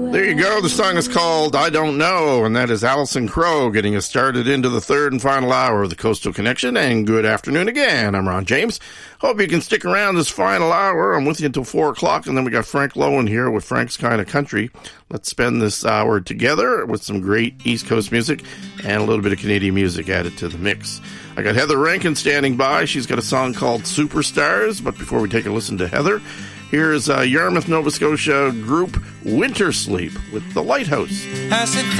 There you go. The song is called I Don't Know, and that is Alison Krauss getting us started into the third and final hour of the Coastal Connection. And good afternoon again. I'm Ron James. Hope you can stick around this final hour. I'm with you until 4 o'clock, and then we got Frank Lowen here with Frank's Kind of Country. Let's spend this hour together with some great East Coast music and a little bit of Canadian music added to the mix. I got Heather Rankin standing by. She's got a song called Superstars. But before we take a listen to Heather, here's Yarmouth, Nova Scotia group Winter Sleep with The Lighthouse.